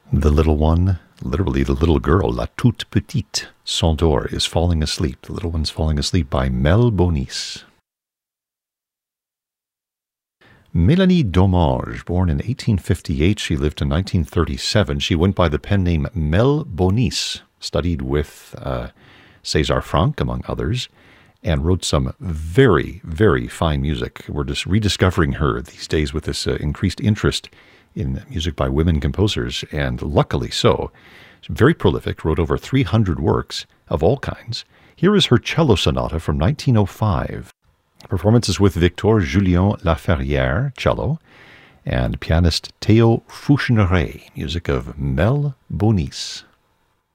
The little one, literally the little girl, La toute petite, s'endort, is falling asleep. The little one's falling asleep by Mel Bonis. Mélanie Domange, born in 1858, she lived in 1937. She went by the pen name Mel Bonis, studied with César Franck, among others, and wrote some very, very fine music. We're just rediscovering her these days with this increased interest in music by women composers, and luckily so. She's very prolific, wrote over 300 works of all kinds. Here is her cello sonata from 1905. Performances with Victor Julien Laferrière, cello, and pianist Théo Foucheneret, music of Mel Bonis.